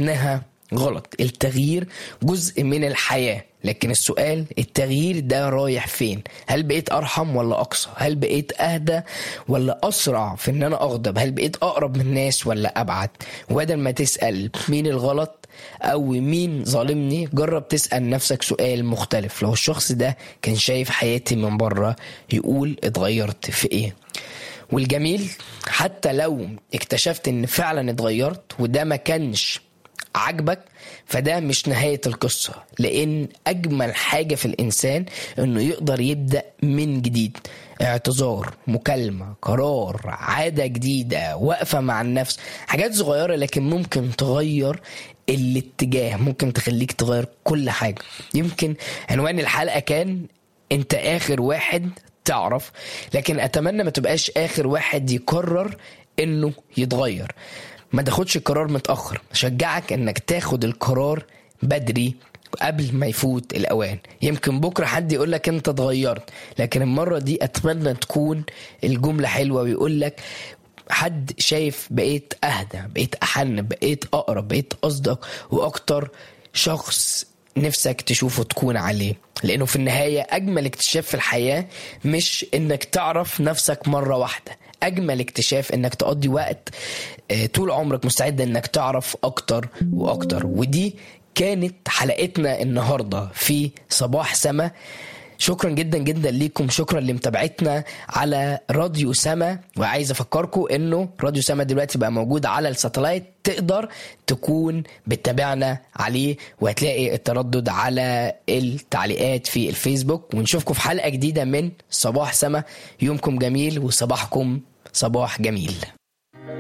انها غلط. التغيير جزء من الحياة، لكن السؤال التغيير ده رايح فين؟ هل بقيت أرحم ولا أقسى؟ هل بقيت أهدى ولا أسرع في إن أنا أغضب؟ هل بقيت أقرب من الناس ولا أبعد؟ وبدل ما تسأل مين الغلط أو مين ظالمني، جرب تسأل نفسك سؤال مختلف. لو الشخص ده كان شايف حياتي من بره، يقول اتغيرت في إيه؟ والجميل حتى لو اكتشفت إن فعلا اتغيرت وده ما كانش عجبك، فده مش نهاية القصة، لأن أجمل حاجة في الإنسان إنه يقدر يبدأ من جديد. اعتذار، مكالمة، قرار، عادة جديدة، وقفة مع النفس، حاجات صغيرة لكن ممكن تغير الاتجاه، ممكن تخليك تغير كل حاجة. يمكن عنوان الحلقة كان أنت آخر واحد تعرف، لكن أتمنى ما تبقاش آخر واحد يقرر إنه يتغير. ما تاخدش القرار متأخر، شجعك انك تاخد القرار بدري قبل ما يفوت الأوان. يمكن بكرة حد يقولك انت اتغيرت، لكن المرة دي اتمنى تكون الجملة حلوة ويقولك حد شايف بقيت أهدى، بقيت أحن، بقيت أقرب، بقيت أصدق وأكتر شخص نفسك تشوفه تكون عليه. لأنه في النهاية أجمل اكتشاف في الحياة مش إنك تعرف نفسك مرة واحدة، أجمل اكتشاف إنك تقضي وقت طول عمرك مستعد إنك تعرف أكتر وأكتر. ودي كانت حلقتنا النهاردة في صباح سما. شكرا جدا جدا ليكم، شكرا لمتابعتنا على راديو سما. وعايز افكركم انه راديو سما دلوقتي بقى موجود على الساتلايت، تقدر تكون بتتابعنا عليه وهتلاقي التردد على التعليقات في الفيسبوك. ونشوفكم في حلقة جديدة من صباح سما. يومكم جميل وصباحكم صباح جميل.